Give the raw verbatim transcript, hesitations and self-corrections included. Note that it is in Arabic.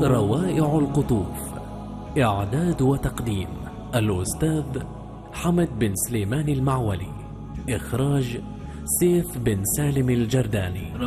روائع القطوف. إعداد وتقديم الأستاذ حمد بن سليمان المعولي. إخراج سيف بن سالم الجرداني.